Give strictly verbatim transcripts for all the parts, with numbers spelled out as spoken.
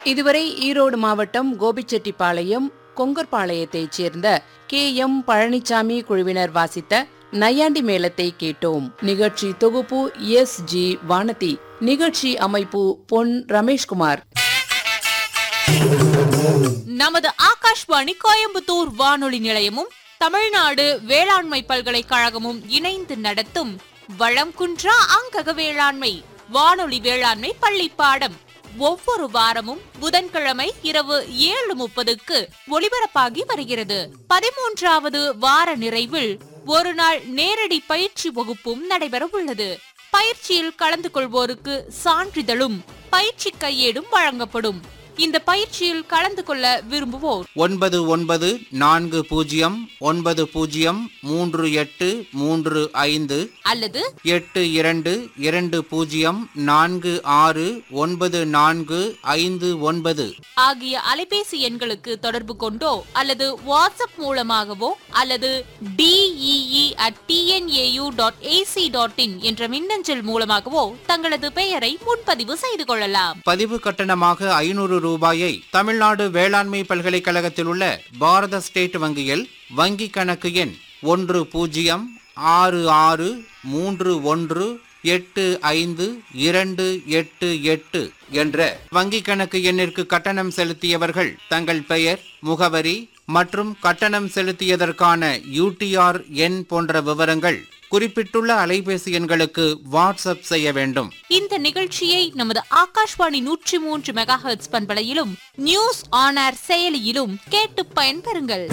இதுவரை ஈரோடு மாவட்டம் கோபிச்செட்டிப்பாளையம் கொங்கர்பாளையத்தைச் சேர்ந்த கே எம் பழனிசாமி குழுவினர் வாசித்த நையாண்டி மேளத்தை கேட்டோம். நிகழ்ச்சி தொகுப்பு எஸ் ஜி வானதி. நிகழ்ச்சி அமைப்பு பொன் ரமேஷ்குமார். நமது ஆகாஷ்வாணி கோயம்புத்தூர் வானொலி நிலையமும் தமிழ்நாடு வேளாண்மை பல்கலைக்கழகமும் இணைந்து நடத்தும் வளம் குன்றா அங்கக வேளாண்மை வானொலி வேளாண்மை பள்ளி பாடம் ஒவ்வொரு வாரமும் புதன்கிழமை இரவு ஏழு முப்பதுக்கு ஒளிபரப்பாகி வருகிறது. பதிமூன்றாவது வார நிறைவில் ஒரு நாள் நேரடி பயிற்சி வகுப்பும் நடைபெற உள்ளது. பயிற்சியில் கலந்து கொள்வோருக்கு சான்றிதழும் பயிற்சி கையேடும் வழங்கப்படும். இந்த பயிற்சியில் கலந்து கொள்ள விரும்புவோர் ஒன்பது ஒன்பது நான்கு பூஜ்ஜியம் ஒன்பது பூஜ்ஜியம் மூன்று எட்டு மூன்று ஐந்து அல்லது எட்டு இரண்டு இரண்டு பூஜ்ஜியம் நான்கு ஆறு ஒன்பது நான்கு ஐந்து ஒன்பது ஆகிய அலைபேசி எண்களுக்கு தொடர்பு கொண்டோ அல்லது வாட்ஸ்அப் மூலமாகவோ அல்லது DEE at TNAU dot AC dot in என்ற மின்னஞ்சல் மூலமாகவோ தங்களது பெயரை முன்பதிவு செய்து கொள்ளலாம். பதிவு கட்டணமாக ஐநூறு ரூபாயை தமிழ்நாடு வேளாண்மை பல்கலைக்கழகத்தில் உள்ள பாரத ஸ்டேட் வங்கியில் வங்கி கணக்கு எண் ஒன்று பூஜ்ஜியம் ஆறு ஆறு மூன்று ஒன்று எட்டு ஐந்து இரண்டு எட்டு எட்டு என்ற வங்கி கணக்கு எண்ணிற்கு கட்டணம் செலுத்தியவர்கள் தங்கள் பெயர், முகவரி மற்றும் கட்டணம் செலுத்தியதற்கான யூடிஆர் எண் போன்ற விவரங்கள் குறிப்பிட்டுள்ள அலைபேசி எண்களுக்கு வாட்ஸ்அப் செய்ய வேண்டும். இந்த நிகழ்ச்சியை நமது ஆகாஷ்வாணி நூற்றி மூன்று mega hertz பண்பலையிலும் news on air செயலியிலும் கேட்டு பயன்பெறுங்கள்.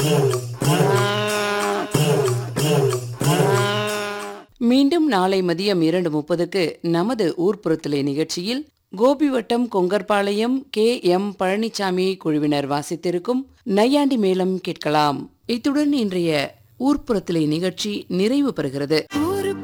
மீண்டும் நாளை மதியம் இரண்டு முப்பதுக்கு நமது ஊர்ப்புறத்திலே நிகழ்ச்சியில் கோபிவட்டம் கொங்கர்பாளையம் கே எம் பழனிசாமி குழுவினர் வாசித்திருக்கும் நையாண்டி மேளம் கேட்கலாம். இத்துடன் இன்றைய ஊர்ப்புறத்திலே நிகழ்ச்சி நிறைவு பெறுகிறது.